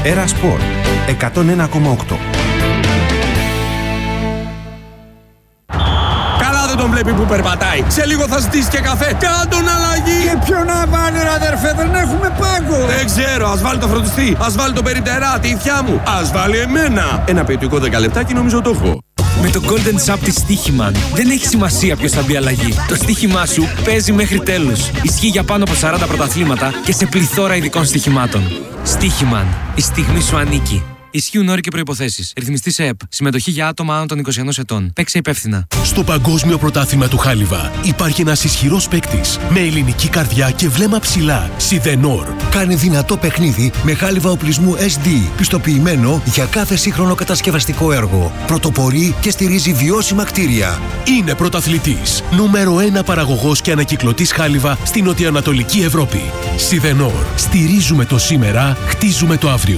Era Sport 101,8. Τον βλέπει που περπατάει. Σε λίγο θα ζητήσει και καφέ. Κάντον αλλαγή. Και ποιο να βάλει, ρε αδερφέ, δεν έχουμε πάγκο. Δεν ξέρω, ας βάλει το φροντιστή. Ας βάλει το περιπτερά, τη ηθιά μου. Ας βάλει εμένα. Ένα ποιητικό 10 λεπτάκι νομίζω το έχω. Με το Golden Shop της Στοίχημαν δεν έχει σημασία ποιος θα μπει αλλαγή. Το στοίχημά σου παίζει μέχρι τέλους. Ισχύει για πάνω από 40 πρωταθλήματα και σε πληθώρα ειδικών στοιχημάτων. Στοίχημαν. Η στιγμή σου ανήκει. Ισχύουν όροι και προϋποθέσεις. Ρυθμιστής ΕΕΠ. Συμμετοχή για άτομα άνω των 21 ετών. Παίξε υπεύθυνα. Στο Παγκόσμιο Πρωτάθλημα του Χάλιβα υπάρχει ένας ισχυρός παίκτης με ελληνική καρδιά και βλέμμα ψηλά. Σιδενόρ. Κάνει δυνατό παιχνίδι με χάλιβα οπλισμού SD. Πιστοποιημένο για κάθε σύγχρονο κατασκευαστικό έργο. Πρωτοπορεί και στηρίζει βιώσιμα κτίρια. Είναι πρωταθλητής. Νούμερο 1 παραγωγός και ανακυκλωτής χάλιβα στην νοτιοανατολική Ευρώπη. Σιδενόρ. Στηρίζουμε το σήμερα, χτίζουμε το αύριο.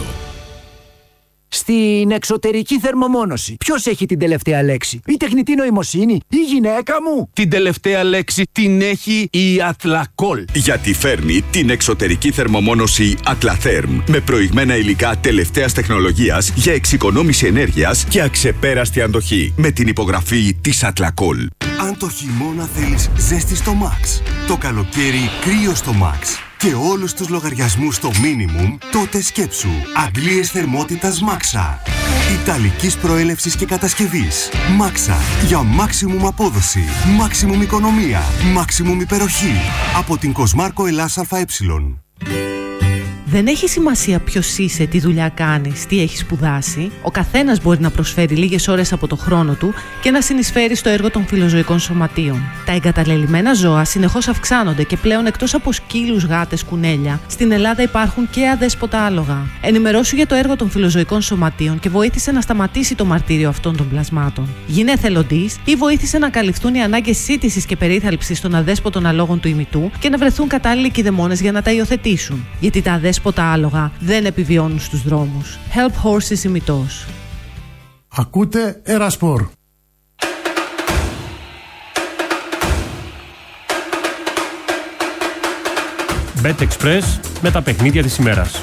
Στην εξωτερική θερμομόνωση, ποιος έχει την τελευταία λέξη? Η τεχνητή νοημοσύνη, η γυναίκα μου? Την τελευταία λέξη την έχει η Atlacool. Γιατί φέρνει την εξωτερική θερμομόνωση Atlatherm με προηγμένα υλικά τελευταίας τεχνολογίας για εξοικονόμηση ενέργειας και αξεπέραστη αντοχή. Με την υπογραφή της Atlacool. Αν το χειμώνα θέλεις ζέστη στο Max, το καλοκαίρι κρύο στο Max και όλους τους λογαριασμούς στο minimum, τότε σκέψου αντλίες θερμότητας Maxa. Ιταλικής προέλευσης και κατασκευής. Maxa για maximum απόδοση, maximum οικονομία, maximum υπεροχή. Από την Κοσμάρκο Ελλάς ΑΕ. Δεν έχει σημασία ποιος είσαι, τι δουλειά κάνεις, τι έχεις σπουδάσει. Ο καθένας μπορεί να προσφέρει λίγες ώρες από το χρόνο του και να συνεισφέρει στο έργο των φιλοζωικών σωματείων. Τα εγκαταλελειμμένα ζώα συνεχώς αυξάνονται και πλέον εκτός από σκύλους, γάτες, κουνέλια, στην Ελλάδα υπάρχουν και αδέσποτα άλογα. Ενημερώσου για το έργο των φιλοζωικών σωματείων και βοήθησε να σταματήσει το μαρτύριο αυτών των πλασμάτων. Γίνε εθελοντής ή βοήθησε να καλυφθούν οι ανάγκες σύντησης και περίθαλψης των αδέσποτων αλόγων του ημιτού και να βρεθούν κατάλληλοι κηδεμόνες για να τα υιοθετήσουν. Γιατί τα αδέσποτα άλογα δεν επιβιώνουν στους δρόμους. Help Horses ημιτός. Ακούτε Era Sport. Bet Express με τα παιχνίδια της ημέρας.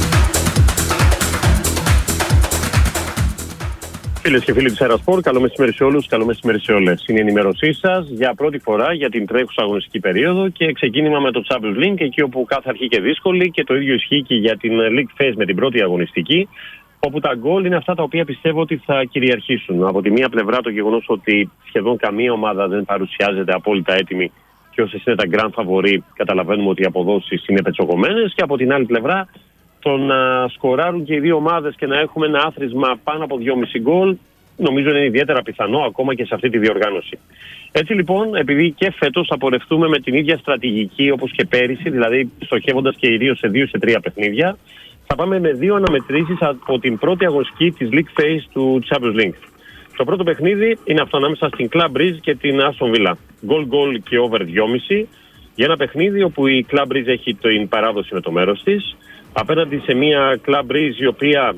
Φίλες και φίλοι της Era Sport, καλό μεσημέρι σε όλους, καλό μεσημέρι σε όλες. Είναι η ενημέρωσή σας για πρώτη φορά για την τρέχουσα αγωνιστική περίοδο και ξεκίνημα με το Champions League, εκεί όπου κάθε αρχή και δύσκολη, και το ίδιο ισχύει και για την League Phase με την πρώτη αγωνιστική, όπου τα γκολ είναι αυτά τα οποία πιστεύω ότι θα κυριαρχήσουν. Από τη μία πλευρά το γεγονός ότι σχεδόν καμία ομάδα δεν παρουσιάζεται απόλυτα έτοιμη και όσες είναι τα grand favori καταλαβαίνουμε ότι οι αποδόσεις είναι πετσοκομμένες, και από την άλλη πλευρά το να σκοράρουν και οι δύο ομάδες και να έχουμε ένα άθροισμα πάνω από 2,5 γκολ νομίζω είναι ιδιαίτερα πιθανό ακόμα και σε αυτή τη διοργάνωση. Έτσι λοιπόν, επειδή και φέτος θα πορευτούμε με την ίδια στρατηγική όπως και πέρυσι, δηλαδή στοχεύοντας και ιδίως σε 2 σε 3 παιχνίδια, θα πάμε με 2 αναμετρήσεις από την πρώτη αγωνιστική της League Phase του Champions League. Το πρώτο παιχνίδι είναι αυτό ανάμεσα στην Club Brugge και την Aston Villa. Goal και over 2,5 για ένα παιχνίδι όπου η Club Brugge έχει την παράδοση με το μέρος της, απέναντι σε μια Club Brugge η οποία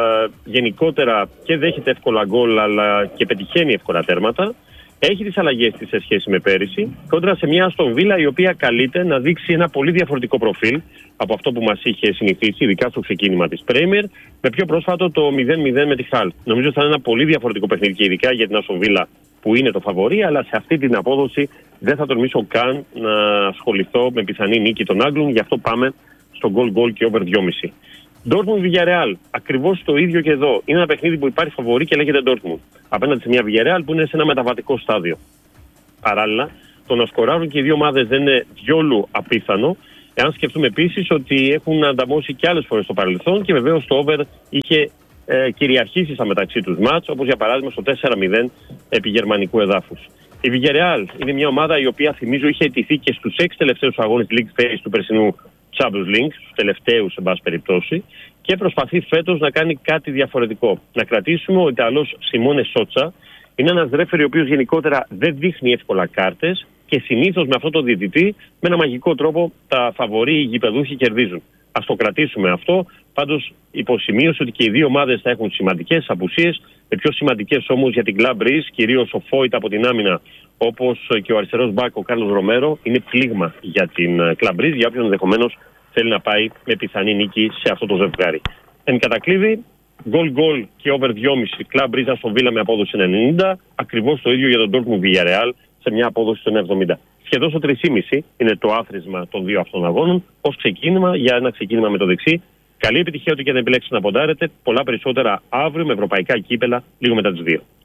γενικότερα και δέχεται εύκολα γκολ αλλά και πετυχαίνει εύκολα τέρματα. Έχει τις αλλαγές της σε σχέση με πέρυσι, κόντρα σε μια Aston Villa η οποία καλείται να δείξει ένα πολύ διαφορετικό προφίλ από αυτό που μας είχε συνηθίσει, ειδικά στο ξεκίνημα της Premier, με πιο πρόσφατο το 0-0 με τη Hull. Νομίζω θα είναι ένα πολύ διαφορετικό παιχνίδι και ειδικά για την Aston Villa που είναι το φαβορί, αλλά σε αυτή την απόδοση δεν θα τολμήσω καν να ασχοληθώ με πιθανή νίκη των Άγγλων, γι' αυτό πάμε στο goal και over 2,5. Dortmund Villarreal, ακριβώς το ίδιο και εδώ. Είναι ένα παιχνίδι που υπάρχει φαβορί και λέγεται Dortmund. Απέναντι σε μια Villarreal που είναι σε ένα μεταβατικό στάδιο. Παράλληλα, το να σκοράρουν και οι δύο ομάδες δεν είναι διόλου απίθανο, εάν σκεφτούμε επίσης ότι έχουν ανταμώσει και άλλες φορές στο παρελθόν και βεβαίως το over είχε κυριαρχήσει στα μεταξύ τους μάτς, όπως για παράδειγμα στο 4-0 επί γερμανικού εδάφους. Η Villarreal είναι μια ομάδα η οποία θυμίζω είχε αιτηθεί και στους 6 τελευταίους αγώνες League Phase του περσινού Champions League, στους τελευταίους εν πάση περιπτώσει, και προσπαθεί φέτος να κάνει κάτι διαφορετικό. Να κρατήσουμε ο Ιταλός Σιμώνε Σότσα, είναι ένας ρέφερι ο οποίος γενικότερα δεν δείχνει εύκολα κάρτες και συνήθως με αυτό το διαιτητή, με ένα μαγικό τρόπο, τα φαβορί οι γηπεδούχοι κερδίζουν. Ας το κρατήσουμε αυτό. Πάντως υποσημείωσε ότι και οι δύο ομάδες θα έχουν σημαντικές απουσίες, με πιο σημαντικές όμως για την Club Brugge, κυρίως ο Φόιτ από την άμυνα, όπως και ο αριστερός μπακ ο Κάρλος Ρομέρο, είναι πλήγμα για την Club Brugge, για όποιον ενδεχομένως θέλει να πάει με πιθανή νίκη σε αυτό το ζευγάρι. Εν κατακλείδη, γκολ και over 2,5 Club Brugge στον Βίλα με απόδοση 90. Ακριβώς το ίδιο για τον Dortmund Villarreal σε μια απόδοση των 70. Σχεδόν στο 3,5 είναι το άθροισμα των δύο αυτών αγώνων ως ξεκίνημα για ένα ξεκίνημα με το δεξί. Καλή επιτυχία ό,τι και να επιλέξετε να ποντάρετε. Πολλά περισσότερα αύριο με ευρωπαϊκά κύπελα λίγο μετά τις 2.